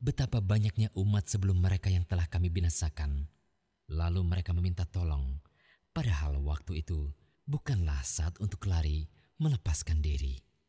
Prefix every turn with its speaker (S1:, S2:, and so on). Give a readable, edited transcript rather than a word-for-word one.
S1: betapa banyaknya umat sebelum mereka yang telah kami binasakan. Lalu mereka meminta tolong, padahal waktu itu bukanlah saat untuk lari melepaskan diri.